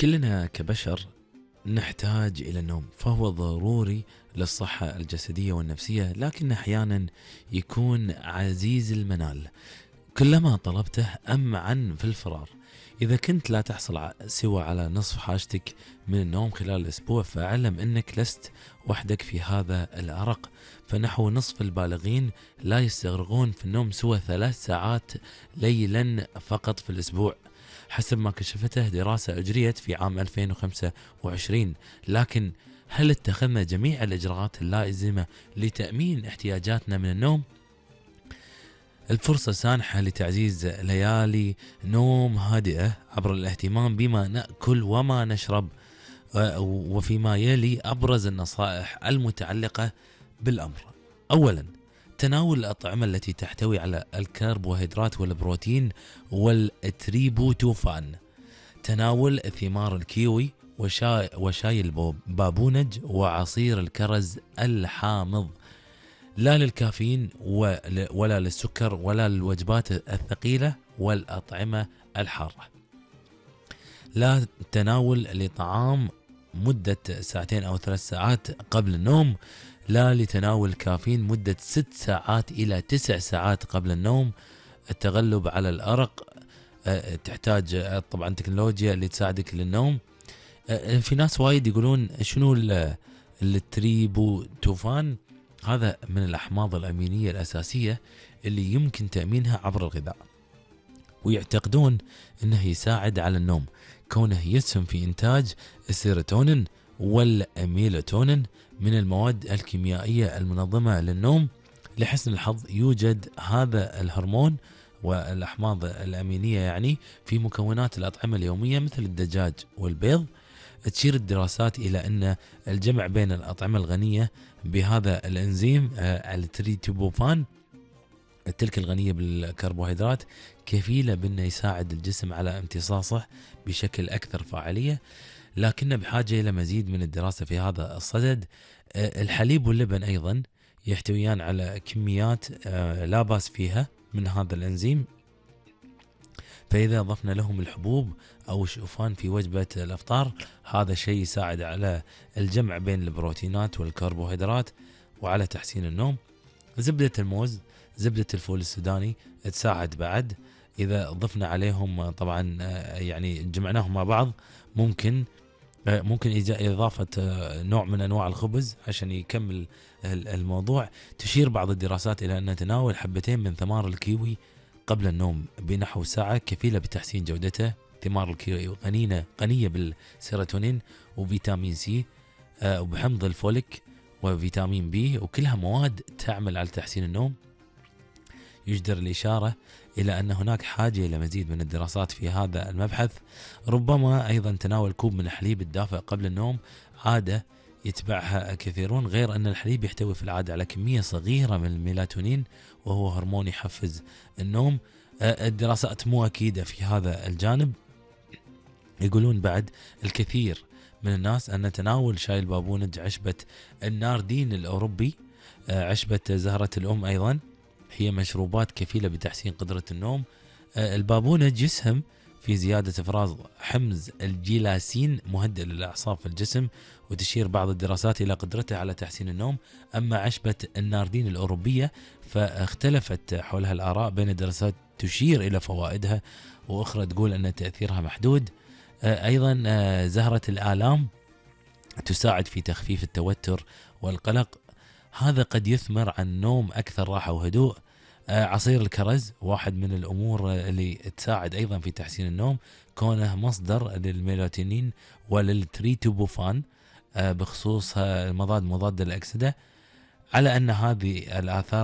كلنا كبشر نحتاج إلى النوم، فهو ضروري للصحة الجسدية والنفسية، لكن أحيانا يكون عزيز المنال. كلما طلبته أمعن في الفرار. إذا كنت لا تحصل سوى على نصف حاجتك من النوم خلال الأسبوع، فاعلم أنك لست وحدك في هذا الأرق. فنحو نصف البالغين لا يستغرقون في النوم سوى 3 ساعات ليلا فقط في الأسبوع، حسب ما كشفته دراسة أجريت في عام 2025. لكن هل اتخذنا جميع الإجراءات اللازمة لتأمين احتياجاتنا من النوم؟ الفرصة سانحة لتعزيز ليالي نوم هادئة عبر الاهتمام بما نأكل وما نشرب، وفيما يلي أبرز النصائح المتعلقة بالأمر. أولا، تناول الأطعمة التي تحتوي على الكربوهيدرات والبروتين والتريبوتوفان. تناول ثمار الكيوي وشاي البابونج وعصير الكرز الحامض، لا للكافيين ولا للسكر ولا للوجبات الثقيلة والأطعمة الحارة. لا تناول لطعام مدة 2 أو 3 ساعات قبل النوم. لا لتناول الكافيين مدة 6 ساعات إلى 9 ساعات قبل النوم. التغلب على الأرق، تحتاج طبعا تكنولوجيا اللي تساعدك للنوم. في ناس وايد يقولون شنو التريبوتوفان؟ هذا من الأحماض الأمينية الأساسية اللي يمكن تأمينها عبر الغذاء، ويعتقدون أنه يساعد على النوم، كونه يسهم في إنتاج السيروتونين والميلاتونين من المواد الكيميائية المنظمة للنوم. لحسن الحظ يوجد هذا الهرمون والأحماض الأمينية يعني في مكونات الأطعمة اليومية مثل الدجاج والبيض. تشير الدراسات إلى أن الجمع بين الأطعمة الغنية بهذا الإنزيم التريبتوفان، تلك الغنية بالكربوهيدرات، كفيلة بأنه يساعد الجسم على امتصاصه بشكل أكثر فاعلية. لكن بحاجة إلى مزيد من الدراسة في هذا الصدد. الحليب واللبن أيضا يحتويان على كميات لا بأس فيها من هذا الإنزيم، فإذا ضفنا لهم الحبوب أو الشوفان في وجبة الإفطار، هذا شيء يساعد على الجمع بين البروتينات والكربوهيدرات وعلى تحسين النوم. زبدة الموز، زبدة الفول السوداني تساعد بعد. إذا ضفنا عليهم طبعا يعني جمعناهم مع بعض، ممكن إضافة نوع من أنواع الخبز عشان يكمل الموضوع. تشير بعض الدراسات إلى أن تناول حبتين من ثمار الكيوي قبل النوم بنحو ساعة كفيلة بتحسين جودته. ثمار الكيوي غنية بالسيروتونين وفيتامين سي وبحمض الفوليك وفيتامين بي، وكلها مواد تعمل على تحسين النوم. يجدر الإشارة إلى أن هناك حاجة إلى مزيد من الدراسات في هذا المبحث. ربما أيضا تناول كوب من الحليب الدافئ قبل النوم عادة يتبعها كثيرون، غير أن الحليب يحتوي في العادة على كمية صغيرة من الميلاتونين وهو هرمون يحفز النوم. الدراسات مو أكيدة في هذا الجانب. يقولون بعد الكثير من الناس أن تناول شاي البابونج، عشبة الناردين الأوروبي، عشبة زهرة الأم أيضا، هي مشروبات كفيلة بتحسين قدرة النوم. البابونج يسهم في زيادة إفراز حمض الجيلاسين مهدئ للأعصاب في الجسم، وتشير بعض الدراسات إلى قدرته على تحسين النوم. أما عشبة الناردين الأوروبية فاختلفت حولها الآراء بين دراسات تشير إلى فوائدها وأخرى تقول أن تأثيرها محدود. أيضا زهرة الآلام تساعد في تخفيف التوتر والقلق، هذا قد يثمر عن نوم أكثر راحة وهدوء. عصير الكرز واحد من الأمور اللي تساعد أيضا في تحسين النوم، كونه مصدر للميلاتونين وللتريبتوفان بخصوص مضاد الأكسدة، على أن هذه الآثار